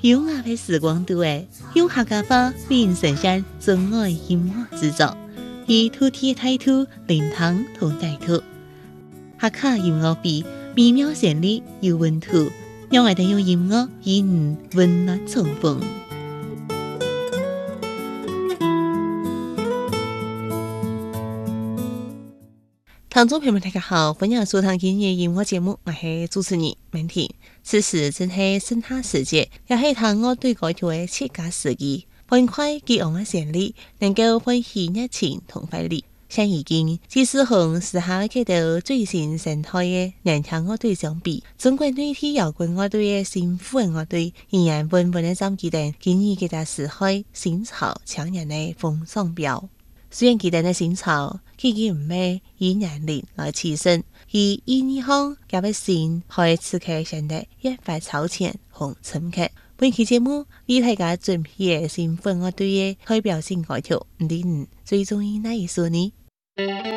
优雅的时光度诶，用客家话为人呈现真爱音乐制作，以土地态度灵堂同带土，客家音乐比美妙旋律有温度，让我哋用音乐与你温暖重逢。听众朋友们，大家好，欢迎收听今日音乐节目，我是主持人文婷。此时正是盛夏时节，也是谈我对歌曲的切佳时机。欢快激昂的旋律，能够唤起热情同快乐。像已经即使和时下看到最新生态的年轻乐队相比，中国内地摇滚乐队的新富人乐队仍然稳稳的占据定今日佢哋时代新潮抢人的风向标。虽然佢哋的新潮，佢唔係以年齡來區分，以意義上較為新，可以刺激性的一發超前和深刻。本期節目為大家準備嘅新富人樂隊嘅代表性歌曲，唔知你最中意哪一首呢？